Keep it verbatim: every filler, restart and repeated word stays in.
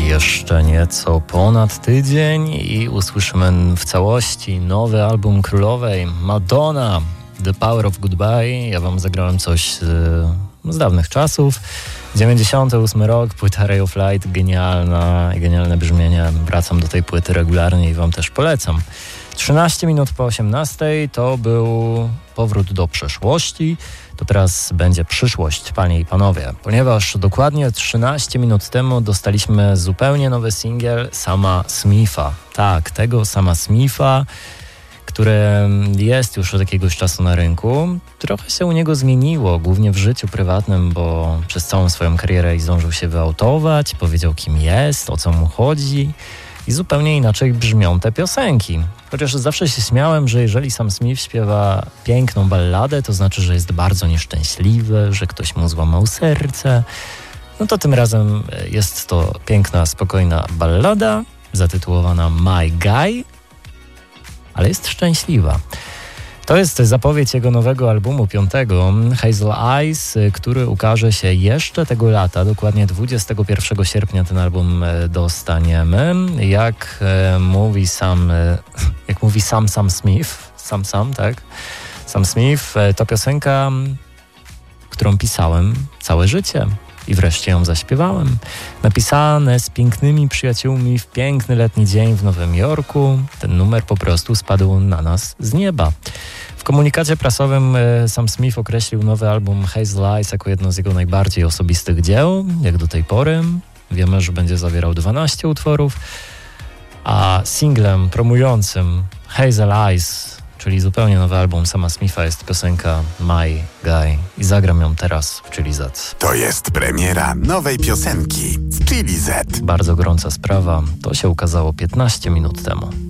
Jeszcze nieco ponad tydzień i usłyszymy w całości nowy album królowej Madonna, The Power of Goodbye. Ja wam zagrałem coś z, z dawnych czasów. dziewięćdziesiąty ósmy rok, płyta Ray of Light, genialna, genialne brzmienie. Wracam do tej płyty regularnie i wam też polecam. trzynaście minut po osiemnastej to był powrót do przeszłości. To teraz będzie przyszłość, panie i panowie, ponieważ dokładnie trzynaście minut temu dostaliśmy zupełnie nowy singiel Sama Smitha. Tak, tego Sama Smitha, który jest już od jakiegoś czasu na rynku. Trochę się u niego zmieniło, głównie w życiu prywatnym, bo przez całą swoją karierę i zdążył się wyautować, powiedział kim jest, o co mu chodzi i zupełnie inaczej brzmią te piosenki. Chociaż zawsze się śmiałem, że jeżeli Sam Smith śpiewa piękną balladę, to znaczy, że jest bardzo nieszczęśliwy, że ktoś mu złamał serce. No to tym razem jest to piękna, spokojna ballada zatytułowana My Guy, ale jest szczęśliwa. To jest zapowiedź jego nowego albumu piątego, Hazel Eyes, który ukaże się jeszcze tego lata, dokładnie dwudziestego pierwszego sierpnia ten album dostaniemy. Jak e, mówi sam, e, jak mówi sam Sam Smith, sam Sam, tak? Sam Smith, e, to piosenka, którą pisałem całe życie. I wreszcie ją zaśpiewałem. Napisane z pięknymi przyjaciółmi w piękny letni dzień w Nowym Jorku. Ten numer po prostu spadł na nas z nieba. W komunikacie prasowym Sam Smith określił nowy album Hazel Eyes jako jedno z jego najbardziej osobistych dzieł, jak do tej pory. Wiemy, że będzie zawierał dwanaście utworów, a singlem promującym Hazel Eyes, czyli zupełnie nowy album Sama Smitha, jest piosenka My Guy i zagram ją teraz w Chili Z. To jest premiera nowej piosenki w Chili Z. Bardzo gorąca sprawa, to się ukazało piętnaście minut temu.